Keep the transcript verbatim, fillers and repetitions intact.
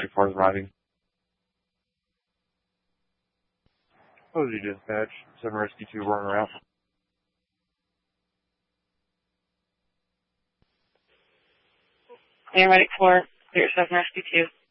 Rescue four is arriving. Posey dispatch, seven Rescue two, we're on route. Paramedic four, clear seven Rescue two.